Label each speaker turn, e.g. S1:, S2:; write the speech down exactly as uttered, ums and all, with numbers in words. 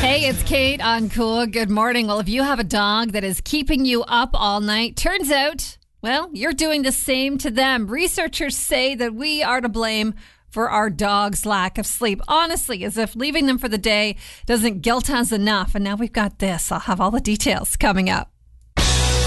S1: Hey, it's Kate on Cool. Good morning. Well, if you have a dog that is keeping you up all night, turns out, well, you're doing the same to them. Researchers say that we are to blame for our dog's lack of sleep. Honestly, as if leaving them for the day doesn't guilt us enough. And now we've got this. I'll have all the details coming up.